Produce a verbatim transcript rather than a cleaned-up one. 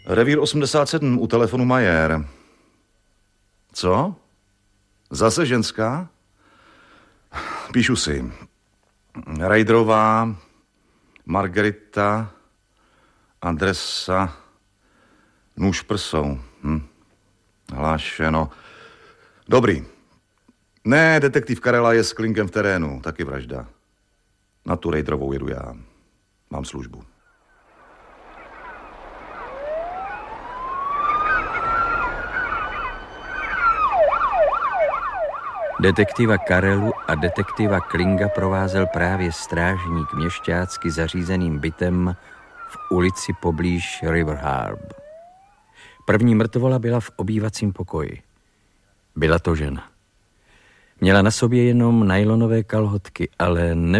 Revír osmdesát sedm, u telefonu Majer. Co? Zase ženská? Píšu si. Rejderová, Margarita, adresa, nůž prsou. Hm. Hlášeno. Dobrý. Ne, detektiv Karela je s klinkem v terénu, taky vražda. Na tu Rejderovou jedu já. Mám službu. Detektiva Karelu a detektiva Klinga provázel právě strážník měšťácky zařízeným bytem v ulici poblíž River Harb. První mrtvola byla v obývacím pokoji. Byla to žena. Měla na sobě jenom nylonové kalhotky, ale ne